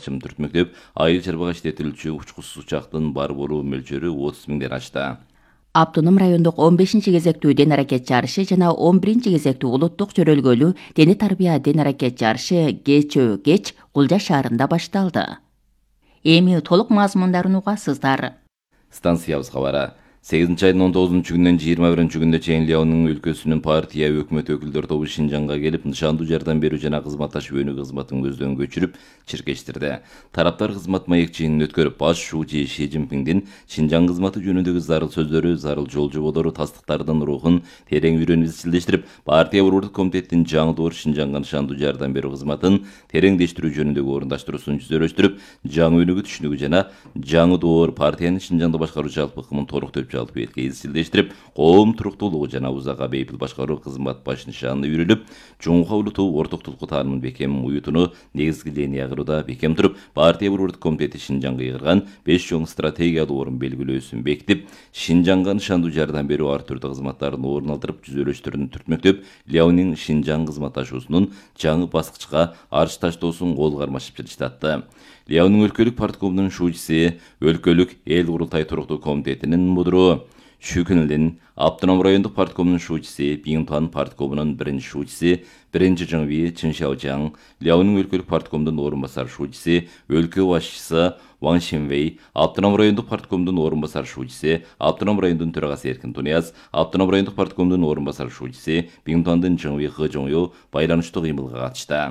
ачым түртмөктөп, айыл чарбага иштетилүүчү учкучсуз учактын бар болуу мөлчөрү 30 миңден ашты. Автоном райондук 15 кезектүү ден аракет жарышы жана 11 кезектүү улуттук чөрөлгөлүү дене тарбия ден аракет жарышы кеч Кулжа шаарында башталды. Эми толук мазмундарын угасыздар. Станциябыз кабары. 8-айдын 19-күнүнөн 21-күнүнө чейин Леонун өлкөсүнүн партия өкмөт өкүлдөр тобу Шинжанга келип, нышандуу жардам берүү жана кызматташуу өнүгүү кызматын көздөн көчүрүп, чиркештирди. Тараптар кызмат маекчигин өткөрүп, баш шуучи Ши Цзиньпиндин Шинжаң кызматы жөнүндөгү зарыл сөздөрү, зарыл жол жоболору, тастыктардын рухун терең үйрөнүп изчилдештирип, партия борбордук комитеттин жаңы доор Шинжанга нышандуу жардам берүү кызматын тереңдештирүү жөнүндөгү орундаштыруусун жүзөлөштүрүп, жаңы өнүгүү түшүнүгү жана жаңы доор партиянын Шинжаңда башкаруу жалпы ыкмын толук жалпы этке изчилдештирип, коом туруктуулугу жана узакка бейпил башкаруу кызмат баш нишанына үйрөлүп, жумка улутуу ортоктулукку таанымын бекем уютууну негизги линия кырууда бекем туруп, партия борбордук комитети Шинжаңга ыйгарган 5 чоң стратегиялуу орун белгилөөсүн бекитип, Шинжаңга нышандуу жардам берүү ар түрдүү кызматтарын орун алдырып, жүзөлөштөрүн түртмөктөп, Леонин Шинжаң кызматташуусунун жаңы баскычка арч таштоосун кол кармашып жылыштатты. Леонун өлкөлүк парткомунун шуучусы, өлкөлүк эл курултай туруктуу комитетинин мудуру Шүкүнүлдин, Автоном райондук парткомунун шуучусы, Биңтуан парткомунун биринчи шуучусы, биринчи Жыңви Чын Шаожаң, Леонун өлкөлүк парткомунун орун басар шуучусы, өлкө башчысы Ван Шинвей, Автоном райондук парткомунун орун басар шуучусы, Автоном райондун төрагасы Эркин Тунияз, Автоном райондук парткомунун орун басар шуучусы, Биңтуандын Жыңви Хы Жоңю байланыштуу кыймылга катышты.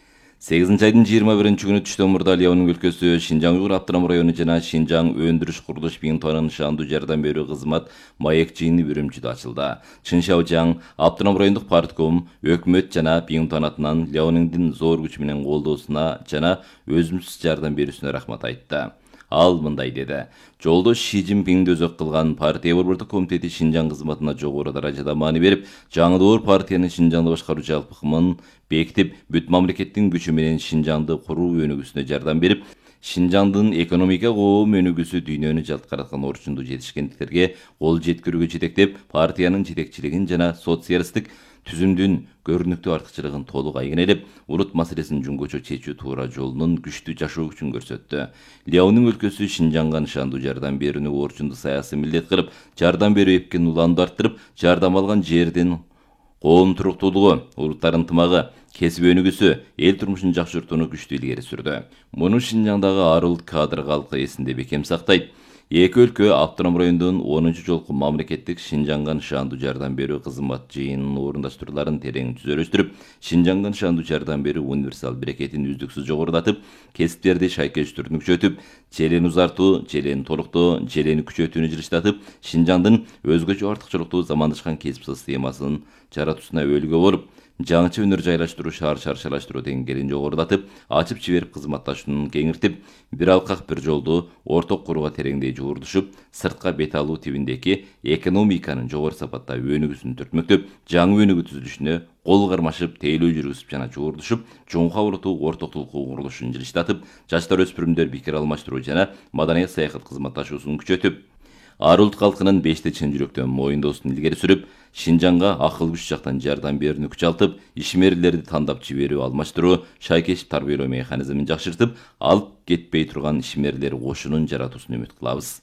8-айдын 21-күнү түштөн мурда Леонун өлкөсү Шинжаң Уйгур автоном району жана Шинжаң өндүрүш курулуш Биңтуанын нышандуу жардам берүү кызмат маекчигини Үрүмчүдө ачылды. Чын Шаожаң автоном райондук партком өкмөт жана Биңтуан атынан Леониндин зор күч менен колдоосуна жана өзүмсүз жардам берүүсүнө рахмат айтты. Ал мындай деди: жолдо Ши Цзиньпинди өзөк кылган партия борбордук комитети Шинжаң кызматына жогору даражада маани берип, жаңы доор партиянын Шинжаңда башкаруу жалпы ыкмын бекитип, бүт мамлекеттин күчү менен Шинжаңды куруу өнүгүүсүнө жардам берип, Шинжаңдын экономика коом өнүгүүсү дүйнөнү жалт караткан орчундуу жетишкендиктерге кол жеткирүүгө жетектеп, партиянын жетекчилигин жана социалисттик түзүмдүн көрүнүктүү артыкчылыгын толук айгинелеп, улут маселесин жөнгөчө чечүү туура жолунун күчтүү жашоо күчүн көрсөттү. Леонун өлкөсү Шинжаңга нышандуу жардам берүүнү орчундуу саясий милдет кылып, жардам берүү эпкин уланды арттырып, жардам алган жердин коом туруктуулугу, улуттар ынтымагы, кесип өнүгүүсү, эл турмушун жакшыртууну күчтүү илгери сүрдү. Муну Шинжаңдагы арыл кадр калкы эсинде бекем сактайт. Эки өлкө автоном райондун 10-чу жолку мамлекеттик Шинжаңга нышандуу жардам берүү кызмат жыйынын орундаштырууларын терең түзөлөштүрүп, Шинжаңга нышандуу жардам берүү универсал берекетин үздүксүз жогорулатып, кесиптерди шайкештүүнү күчөтүп, желени узартуу, желени толуктоо, желени күчөтүүнү жылыштатып, Шинжаңдын өзгөчө артыкчылыктуу замандашкан кесип системасын жаратуусуна өөлгө болуп, жаңыча өнөр жайлаштыруу, шаар чарчалаштыруу деңгээлин жогорулатып, ачып жиберип кызматташууну кеңиртип, бир алкак бир жолду орток курууга тереңдей жуурдушуп, сыртка бет алуу тибиндеги экономиканын жогору сапатта өнүгүүсүн түртмөктөп, жаңы өнүгүү түзүлүшүнө кол кармашып, тейлөө жүргүзүп жана жуурдушуп, жумка улутуу ортоктулукту курулушун жылыштатып, жаштар өспүрүмдөр пикир алмаштыруу жана маданият саякат кызматташуусун күчөтүп, ар улут калкынын бешти чын жүрөктөн моюндоосун илгери сүрүп, Шинжаңга акыл күч жактан жардам берүүнү күчалтып, ишмерлерди тандап жиберүү, алмаштыруу, шайкешип тарбиялоо механизмин жакшыртып, алып кетпей турган ишмерлер кошунун жаратуусуна үмүт кылабыз.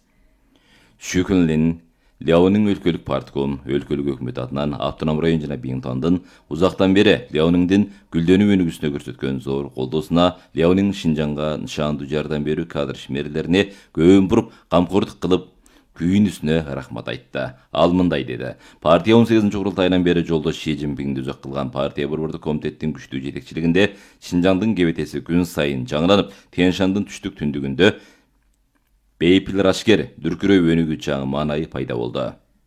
Шүкүнүлдин Леонун өлкөлүк партком, өлкөлүк өкмөт атынан автоном район жана Биңтуандын узактан бери Леониндин гүлдөнүү өнүгүүсүнө көрсөткөн зор колдоосуна, Леонун Шинжаңга нышандуу жардам берүү кадр ишмерлерине көбүн буруп, камкордук кылып, күйүнүүсүнө рахмат айтты. Ал мындай деди: партия 18-чы курултайынан бери жолдош Ши Цзиньпинди өзөк кылган партия борбордук комитеттин күчтүү жетекчилигинде Шинжаңдын кебетеси күн сайын жаңыланып, Тянь-Шандын түштүк түндүгүндө бейпил рашкер, дүркүрөй өнүгүү чаңы маанайы пайда болду.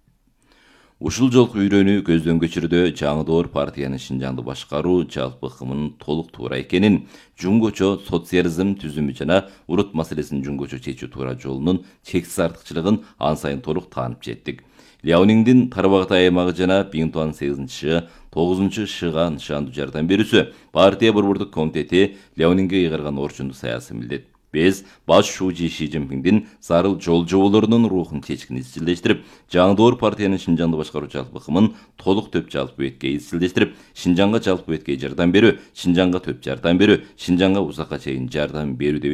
Ушул жолку үйрөнүү көздөн көчүрүүдө жаңы доор партиянын Шинжаңды башкаруу жалпы ыкмынын толук туура экенин, жөнгөчө социализм түзүмү жана улут маселесин жөнгөчө чечүү туура жолунун чексиз артыкчылыгын ан сайын толук таанып жеттик. Леониндин Тарбагатай аймагы жана Биңтуан 8-9 Шыга нышандуу жардам берүүсү партия борбордук комитети Леонинге ыйгарган орчундуу саясий милдет. Биз баш шуучи Ши Цзиньпиндин зарыл жол жоболорунун рухун чечкин изчилдештирип, жаңы доор партиянын Шинжаңды башкаруу жалпы ыкмын толук төп жалпы бетке изчилдештирип, Шинжаңга жалпы бетке жардам берүү, Шинжаңга төп жардам берүү, Шинжаңга узакка чейин жардам берүү деп